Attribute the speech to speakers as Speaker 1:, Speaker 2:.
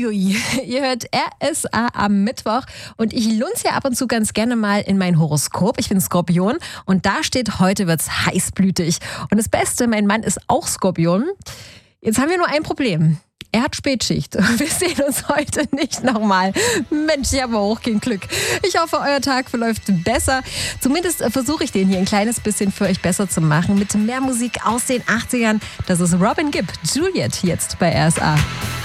Speaker 1: Uiuiui, ihr hört RSA am Mittwoch und ich lunze ja ab und zu ganz gerne mal in mein Horoskop. Ich bin Skorpion und da steht, heute wird's heißblütig. Und das Beste, mein Mann ist auch Skorpion. Jetzt haben wir nur ein Problem. Er hat Spätschicht. Wir sehen uns heute nicht nochmal. Mensch, ich habe auch kein Glück. Ich hoffe, euer Tag verläuft besser. Zumindest versuche ich den hier ein kleines bisschen für euch besser zu machen. Mit mehr Musik aus den 80ern. Das ist Robin Gibb, Juliet, jetzt bei RSA.